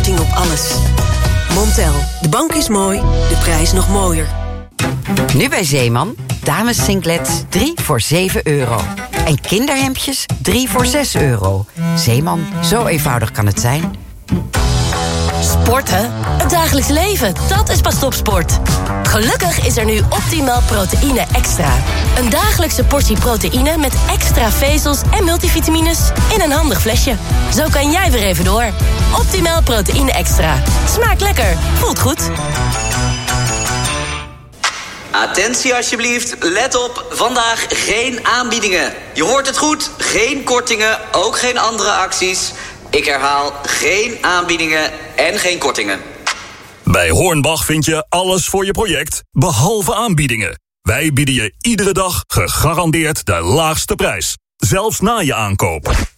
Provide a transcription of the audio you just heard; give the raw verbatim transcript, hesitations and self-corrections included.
korting op alles. Montel, de bank is mooi, de prijs nog mooier. Nu bij Zeeman, dames singlets drie voor zeven euro. En kinderhemdjes drie voor zes euro. Zeeman, zo eenvoudig kan het zijn. Sporten? Het dagelijks leven, dat is pas topsport. Gelukkig is er nu Optimal Proteïne Extra. Een dagelijkse portie proteïne met extra vezels en multivitamines in een handig flesje. Zo kan jij weer even door. Optimal Proteïne Extra. Smaakt lekker, voelt goed. Attentie alsjeblieft, let op, vandaag geen aanbiedingen. Je hoort het goed, geen kortingen, ook geen andere acties. Ik herhaal, geen aanbiedingen en geen kortingen. Bij Hornbach vind je alles voor je project, behalve aanbiedingen. Wij bieden je iedere dag gegarandeerd de laagste prijs. Zelfs na je aankoop.